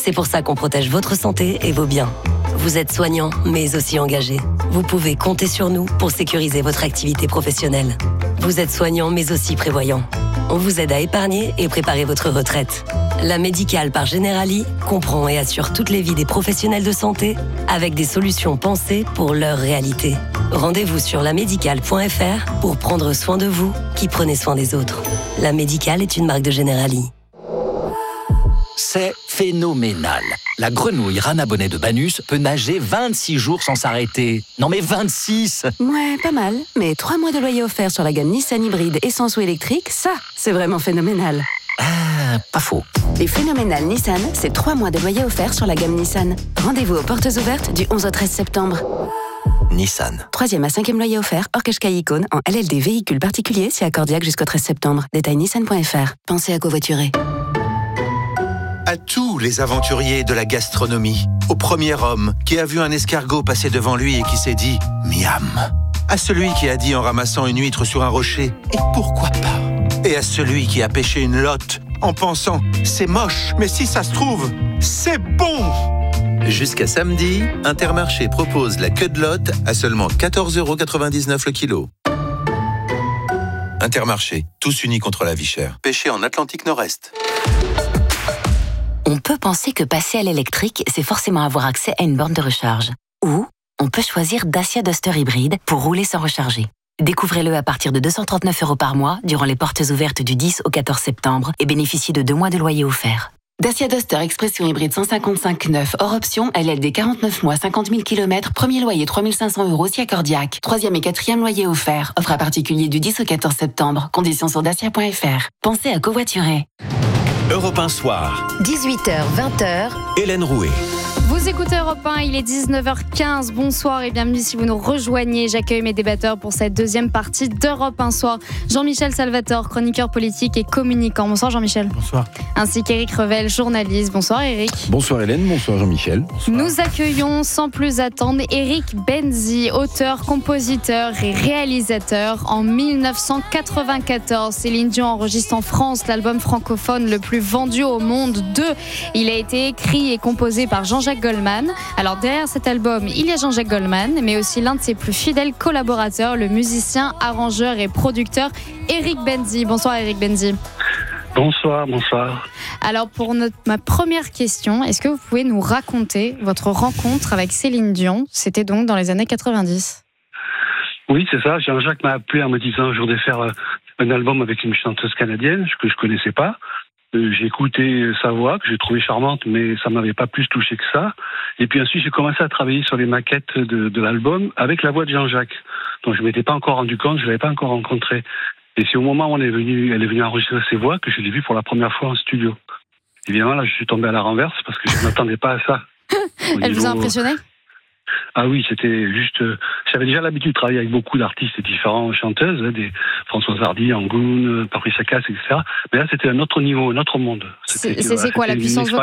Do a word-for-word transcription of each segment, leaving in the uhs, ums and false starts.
C'est pour ça qu'on protège votre santé et vos biens. Vous êtes soignant, mais aussi engagé. Vous pouvez compter sur nous pour sécuriser votre activité professionnelle. Vous êtes soignant, mais aussi prévoyant. On vous aide à épargner et préparer votre retraite. La Médicale par Generali comprend et assure toutes les vies des professionnels de santé avec des solutions pensées pour leur réalité. Rendez-vous sur la médicale point f r pour prendre soin de vous qui prenez soin des autres. La Médicale est une marque de Generali. C'est phénoménal. La grenouille Rana Bonnet de Banus peut nager vingt-six jours sans s'arrêter. Non mais vingt-six! Ouais, pas mal. Mais trois mois de loyer offert sur la gamme Nissan hybride essence ou électrique, ça, c'est vraiment phénoménal. Ah, pas faux. Les phénoménales Nissan, c'est trois mois de loyer offert sur la gamme Nissan. Rendez-vous aux portes ouvertes du onze au treize septembre. Nissan. Troisième à cinquième loyer offert, hors Qashqai Icône, en L L D véhicule particulier, si accordiaque jusqu'au treize septembre. Détail nissan point f r. Pensez à covoiturer. À tous les aventuriers de la gastronomie, au premier homme qui a vu un escargot passer devant lui et qui s'est dit « miam », à celui qui a dit en ramassant une huître sur un rocher « et pourquoi pas », et à celui qui a pêché une lotte en pensant « c'est moche, mais si ça se trouve, c'est bon ». Jusqu'à samedi, Intermarché propose la queue de lotte à seulement quatorze euros quatre-vingt-dix-neuf le kilo. Intermarché, tous unis contre la vie chère. Pêché en Atlantique Nord-Est. On peut penser que passer à l'électrique, c'est forcément avoir accès à une borne de recharge. Ou on peut choisir Dacia Duster hybride pour rouler sans recharger. Découvrez-le à partir de deux cent trente-neuf euros par mois durant les portes ouvertes du dix au quatorze septembre et bénéficiez de deux mois de loyer offert. Dacia Duster Expression hybride cent cinquante-cinq neuf, hors option, L L D quarante-neuf mois, cinquante mille kilomètres, premier loyer trois mille cinq cents euros si accordiaque. Troisième et quatrième loyer offert. Offre à particulier du dix au quatorze septembre. Conditions sur dacia point f r. Pensez à covoiturer. Europe un soir. dix-huit heures vingt heures. Hélène Rouet. Vous écoutez Europe un, il est dix-neuf heures quinze. Bonsoir et bienvenue si vous nous rejoignez. J'accueille mes débatteurs pour cette deuxième partie d'Europe un soir. Jean-Michel Salvatore, chroniqueur politique et communicant. Bonsoir Jean-Michel. Bonsoir. Ainsi qu'Éric Revel, journaliste. Bonsoir Éric. Bonsoir Hélène, bonsoir Jean-Michel. Bonsoir. Nous accueillons sans plus attendre Éric Benzi, auteur, compositeur et réalisateur. En dix-neuf cent quatre-vingt-quatorze, Céline Dion enregistre en France l'album francophone le plus vendu au monde, deux. Il a été écrit et composé par Jean-Jacques Goldman. Alors derrière cet album, il y a Jean-Jacques Goldman, mais aussi l'un de ses plus fidèles collaborateurs, le musicien, arrangeur et producteur Éric Benzi. Bonsoir Éric Benzi. Bonsoir, bonsoir. Alors pour notre, ma première question, est-ce que vous pouvez nous raconter votre rencontre avec Céline Dion? C'était donc dans les années quatre-vingt-dix. Oui, c'est ça. Jean-Jacques m'a appelé en me disant je voudrais faire un album avec une chanteuse canadienne que je connaissais pas. J'ai écouté sa voix, que j'ai trouvée charmante, mais ça m'avait pas plus touché que ça. Et puis ensuite, j'ai commencé à travailler sur les maquettes de, de l'album avec la voix de Jean-Jacques. Donc je m'étais pas encore rendu compte, je l'avais pas encore rencontré. Et c'est au moment où on est venu, elle est venue enregistrer ses voix que je l'ai vue pour la première fois en studio. Évidemment, là, je suis tombé à la renverse parce que je ne m'attendais pas à ça. Elle vous a impressionné ? Ah oui, c'était juste... Euh, j'avais déjà l'habitude de travailler avec beaucoup d'artistes différents, chanteuses, hein, des Françoise Hardy, Angoune, Patricia Cass, et cetera. Mais là, c'était un autre niveau, un autre monde. C'est, c'est, c'est quoi, la puissance vocale ?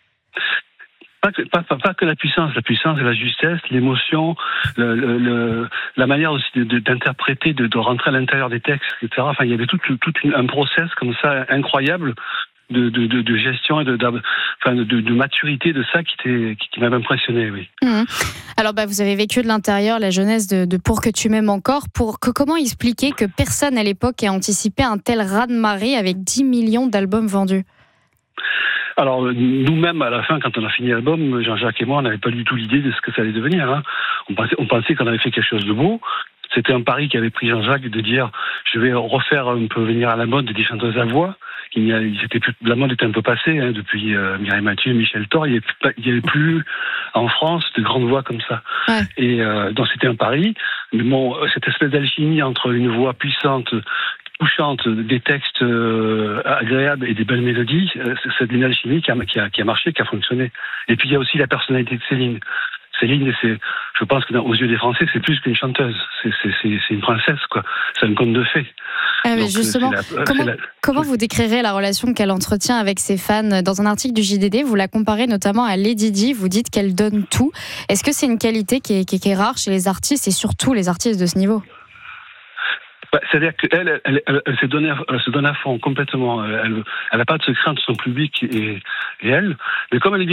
Pas que, pas, pas, pas que la puissance, la puissance et la justesse, l'émotion, le, le, le, la manière aussi de, de, d'interpréter, de, de rentrer à l'intérieur des textes, et cetera. Enfin, il y avait tout, tout, tout une, un process comme ça incroyable de, de, de, de gestion et de, de, enfin, de, de maturité de ça qui, était, qui, qui m'avait impressionné, oui. Mmh. Alors, bah, vous avez vécu de l'intérieur la jeunesse de, de Pour que tu m'aimes encore. Pour que, comment expliquer que personne à l'époque ait anticipé un tel raz-de-marée avec dix millions d'albums vendus ? Alors, nous-mêmes, à la fin, quand on a fini l'album, Jean-Jacques et moi, on n'avait pas du tout l'idée de ce que ça allait devenir. Hein. On pensait, on pensait qu'on avait fait quelque chose de beau. C'était un pari qu'avait pris Jean-Jacques de dire je vais refaire un peu venir à la mode des chanteuses à voix. Il y a, c'était plus, la mode était un peu passée hein, depuis euh, Mireille Mathieu, Michel Thor. Il n'y avait plus en France de grandes voix comme ça. Ouais. Et euh, donc c'était un pari. Mais bon, cette espèce d'alchimie entre une voix puissante, touchante, des textes euh, agréables et des belles mélodies, euh, c'est une alchimie qui a, qui, a, qui a marché, qui a fonctionné. Et puis il y a aussi la personnalité de Céline. Céline, c'est, je pense que dans, aux yeux des Français, c'est plus qu'une chanteuse. C'est, c'est, c'est, c'est une princesse, quoi. C'est un conte de fées. Ah, mais Donc, justement, la, comment, la... comment vous décrirez la relation qu'elle entretient avec ses fans ? Dans un article du J D D, vous la comparez notamment à Lady Di. Vous dites qu'elle donne tout. Est-ce que c'est une qualité qui est, qui est, qui est rare chez les artistes et surtout les artistes de ce niveau ? Bah, c'est-à-dire qu'elle, elle, elle, elle, se donne, elle se donne à fond complètement. Elle n'a pas de secret entre son public et, et elle. Mais comme elle est bien